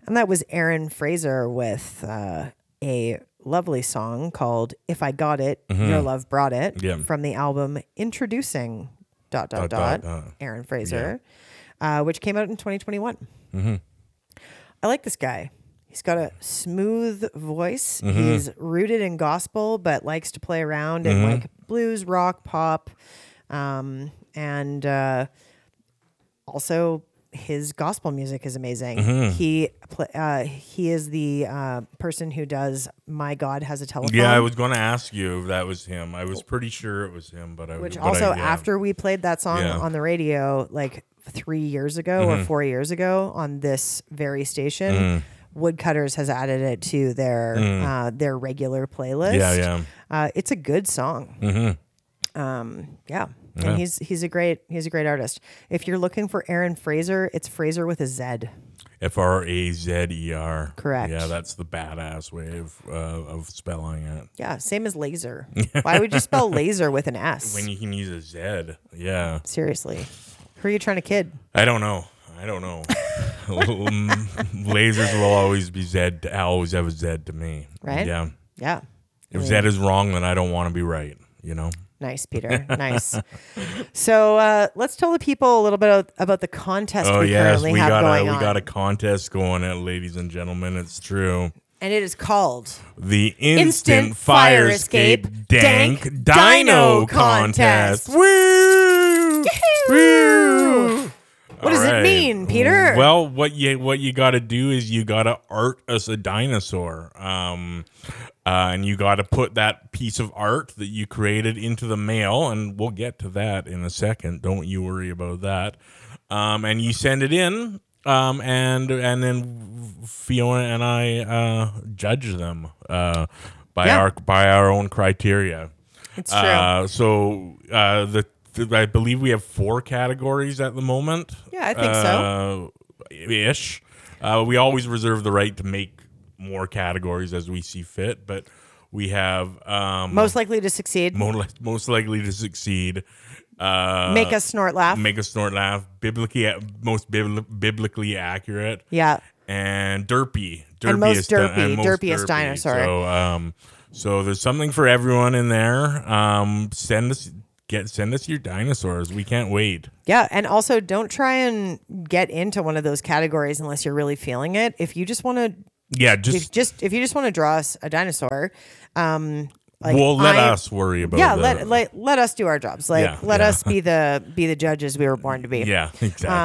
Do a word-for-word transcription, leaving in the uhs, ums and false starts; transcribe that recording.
And that was Aaron Fraser with uh, a lovely song called If I Got It, mm-hmm. Your Love Brought It, yeah. from the album Introducing dot, dot, dot, dot, uh, Aaron Fraser, yeah. uh, which came out in twenty twenty-one. Mm-hmm. I like this guy. He's got a smooth voice. Mm-hmm. He's rooted in gospel, but likes to play around mm-hmm. in like blues, rock, pop, um, and uh, also his gospel music is amazing. Mm-hmm. He uh, he is the uh, person who does "My God Has a Telephone." Yeah, I was going to ask you if that was him. I was pretty sure it was him, but I which but also I, yeah. after we played that song yeah. on the radio, like three years ago mm-hmm. or four years ago on this very station. Mm-hmm. Woodcutters has added it to their mm. uh, their regular playlist. Yeah, yeah. Uh, it's a good song. Mm-hmm. Um, yeah. yeah, and he's he's a great he's a great artist. If you're looking for Aaron Fraser, it's Fraser with a Z. F R A Z E R. Correct. Yeah, that's the badass way of uh, of spelling it. Yeah, same as laser. Why would you spell laser with an S when you can use a Z? Yeah. Seriously, who are you trying to kid? I don't know. I don't know. Lasers will always be Z. I'll always have a Z to me. Right? Yeah. Yeah. If yeah. Z is wrong, then I don't want to be right, you know? Nice, Peter. Nice. So uh, let's tell the people a little bit about the contest oh, we yes, currently we have got going a, on. We got a contest going on, ladies and gentlemen. It's true. And it is called the Instant, Instant Fire, Fire Escape, Escape Dank, Dank Dino, Dino Contest. Contest. Woo! Woo! What does right. it mean, Peter? Well, what you what you got to do is you got to art us a dinosaur, um, uh, and you got to put that piece of art that you created into the mail, and we'll get to that in a second. Don't you worry about that. Um, and you send it in, um, and and then Fiona and I uh, judge them uh, by yeah. our by our own criteria. It's true. Uh, so uh, the. I believe we have four categories at the moment. Yeah, I think uh, so. Ish. Uh, we always reserve the right to make more categories as we see fit, but we have... Um, most likely to succeed. Most, most likely to succeed. Uh, make us snort laugh. Make us snort laugh. Biblically, most bibli- biblically accurate. Yeah. And derpy. derpiest and most derpy. and most derpiest derpy. dinosaur. So, um, so there's something for everyone in there. Um, send us... Get send us your dinosaurs. We can't wait. Yeah, and also don't try and get into one of those categories unless you're really feeling it. If you just want to, yeah, just if, just if you just want to draw us a dinosaur, um, like well, let I, us worry about. Yeah, the, let let let us do our jobs. Like yeah, let yeah. us be the be the judges we were born to be. Yeah, exactly. Um,